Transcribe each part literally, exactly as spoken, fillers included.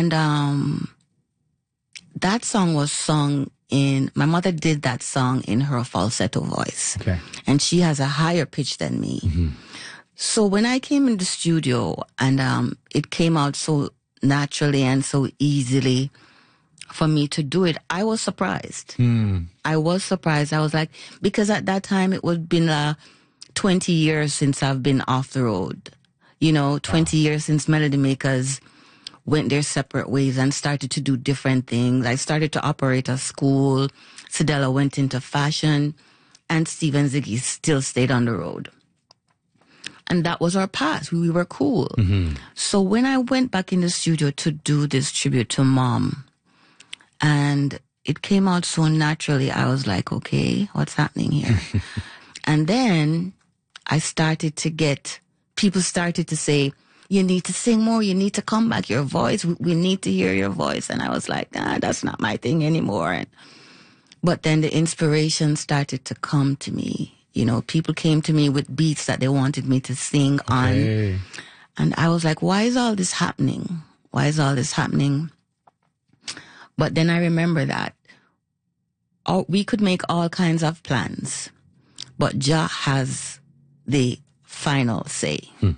And um, that song was sung in, my mother did that song in her falsetto voice. Okay. And she has a higher pitch than me. Mm-hmm. So when I came in the studio and um, it came out so naturally and so easily for me to do it, I was surprised. Mm. I was surprised. I was like, because at that time it would been uh, twenty years since I've been off the road. You know, twenty wow. years since Melody Makers went their separate ways and started to do different things. I started to operate a school. Cedella went into fashion, and Steve and Ziggy still stayed on the road. And that was our path. We were cool. Mm-hmm. So when I went back in the studio to do this tribute to Mom, and it came out so naturally, I was like, okay, what's happening here? And then I started to get, people started to say, you need to sing more, you need to come back, your voice, we, we need to hear your voice. And I was like, nah, that's not my thing anymore. And, but then the inspiration started to come to me. You know, people came to me with beats that they wanted me to sing okay. on. And I was like, why is all this happening? Why is all this happening? But then I remember that all, we could make all kinds of plans, but Jah has the final say. Hmm.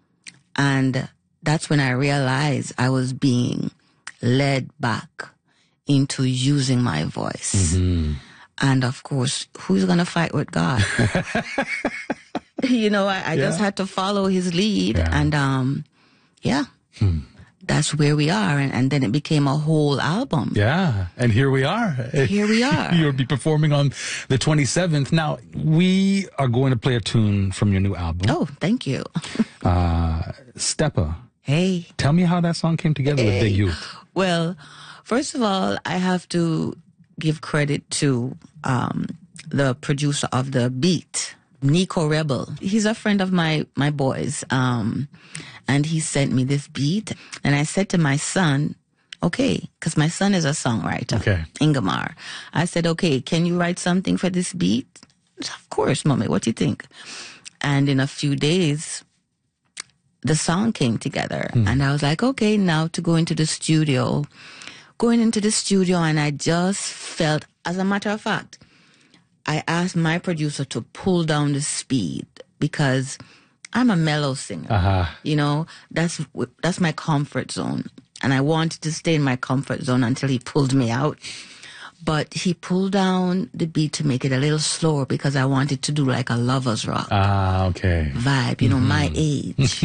And that's when I realized I was being led back into using my voice. Mm-hmm. And of course, who's going to fight with God? you know, I, I yeah. just had to follow his lead. Yeah. And um, yeah. Hmm. That's where we are. And, and then it became a whole album. Yeah. And here we are. Here we are. You'll be performing on the twenty-seventh. Now, we are going to play a tune from your new album. Oh, thank you. uh, Steppa. Hey. Tell me how that song came together hey. with Big Youth. Well, first of all, I have to give credit to um, the producer of the beat, Nico Rebel. He's a friend of my, my boys. Um, and he sent me this beat. And I said to my son, okay, because my son is a songwriter, okay. Ingemar. I said, okay, can you write something for this beat? Of course, mommy, what do you think? And in a few days, the song came together. Hmm. And I was like, okay, now to go into the studio. Going into the studio, and I just felt, as a matter of fact, I asked my producer to pull down the speed because I'm a mellow singer. Uh-huh. You know, that's that's my comfort zone. And I wanted to stay in my comfort zone until he pulled me out. But he pulled down the beat to make it a little slower because I wanted to do like a lover's rock ah, okay. vibe, you know, mm-hmm. my age.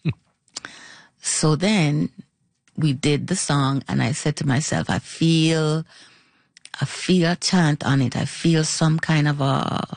So then we did the song, and I said to myself, I feel, I feel a chant on it. I feel some kind of a,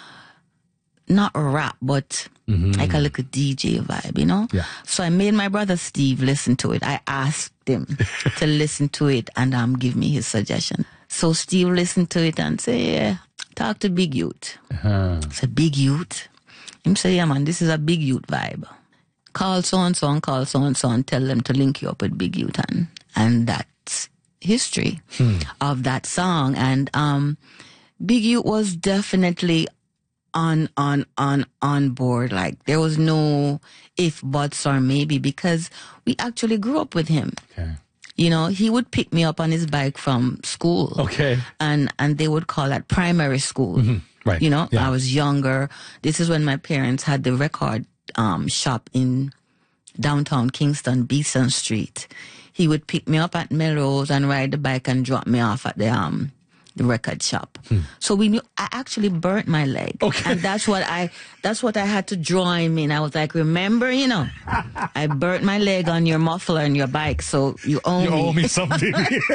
not a rap, but mm-hmm. like a little D J vibe, you know? Yeah. So I made my brother Steve listen to it. I asked him to listen to it and um give me his suggestion. So Steve listened to it and said, yeah, talk to Big Youth. Uh-huh. I said, Big Youth? Him say, yeah, man, this is a Big Youth vibe. Call so-and-so and call so-and-so and tell them to link you up with Big Youth. And, and that's history hmm. of that song. And um, Big Youth was definitely on, on, on, on board. Like, there was no if, buts, or maybe, because we actually grew up with him. Okay. You know, he would pick me up on his bike from school. Okay. And, and they would call that primary school. Mm-hmm. Right. You know, yeah. I was younger. This is when my parents had the record um, shop in downtown Kingston, Beeson Street. He would pick me up at Melrose and ride the bike and drop me off at the um the record shop. Hmm. So we knew, I actually burnt my leg. Okay. And that's what I, that's what I had to draw him in. I was like, remember, you know, I burnt my leg on your muffler and your bike, so you owe you me. You owe me something.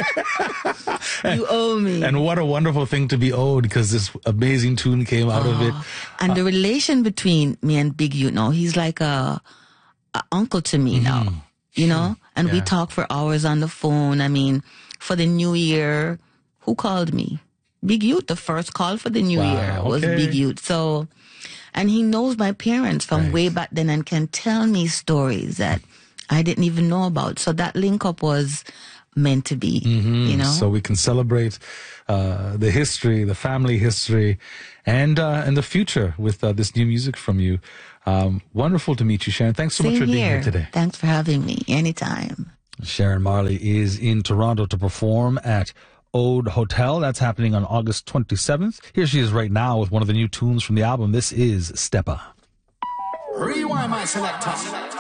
You owe me. And what a wonderful thing to be owed, because this amazing tune came out oh, of it. And uh, the relation between me and Big Youth, now, he's like a, a uncle to me mm-hmm. now, you know? And yeah. we talk for hours on the phone. I mean, for the new year, who called me? Big Youth. The first call for the new wow, year was okay. Big Youth. So, and he knows my parents from right. way back then and can tell me stories that I didn't even know about. So that link up was meant to be, mm-hmm. you know? So we can celebrate uh, the history, the family history, and uh, and the future with uh, this new music from you. Um, wonderful to meet you, Sharon. Thanks so Same much for here. being here today. Thanks for having me. Anytime. Sharon Marley is in Toronto to perform at Ode Hotel. That's happening on August twenty-seventh. Here she is right now with one of the new tunes from the album. This is Steppa. Rewind my selector.